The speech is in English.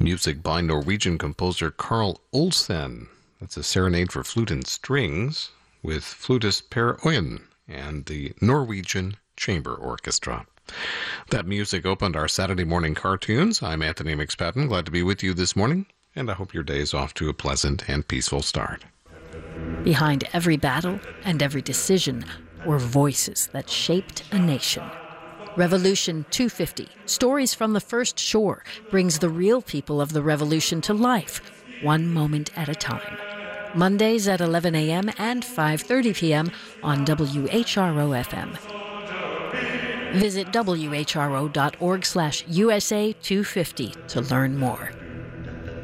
Music by Norwegian composer Carl Olsen. That's a serenade for flute and strings with flutist Per Øyen and the Norwegian Chamber Orchestra. That music opened our Saturday morning cartoons. I'm Anthony McSpadden. Glad to be with you this morning, and I hope your day is off to a pleasant and peaceful start. Behind every battle and every decision were voices that shaped a nation. Revolution 250, Stories from the First Shore, brings the real people of the revolution to life, one moment at a time. Mondays at 11 a.m. and 5:30 p.m. on WHRO-FM. Visit whro.org/USA250 to learn more.